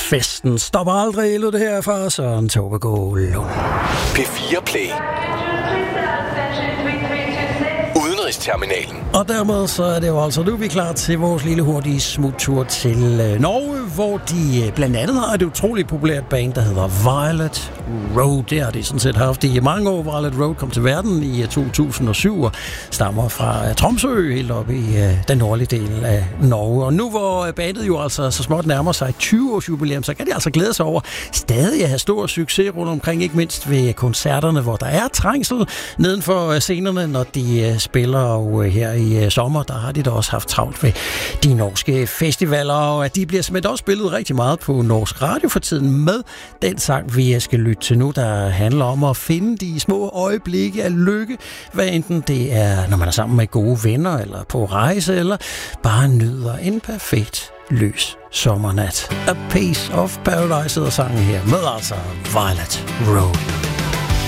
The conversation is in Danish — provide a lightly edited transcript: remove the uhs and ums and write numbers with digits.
Festen stopper aldrig, lød det her fra Søren Tove Lund. P4 Play. Udenrigsterminalen. Og dermed så er det jo altså nu, vi er klar til vores lille hurtige smuttur til Norge, hvor de blandt andet har et utroligt populært band, der hedder Violet Road. Det har de sådan set haft i mange år. Violet Road kom til verden i 2007 og stammer fra Tromsø, helt oppe i den nordlige del af Norge. Og nu hvor bandet jo altså så småt nærmer sig 20-års jubilæum, så kan de altså glæde sig over stadig at have stor succes rundt omkring, ikke mindst ved koncerterne, hvor der er trængsel neden for scenerne, når de spiller. Og her i sommer, der har de da også haft travlt ved de norske festivaler, og at de bliver simpelthen også spillet rigtig meget på norsk radio for tiden med den sang, vi skal lytte til nu, der handler om at finde de små øjeblikke af lykke, hvad enten det er, når man er sammen med gode venner, eller på rejse, eller bare nyder en perfekt løs sommernat. A Piece of Paradise hedder sangen her, med altså Violet Road.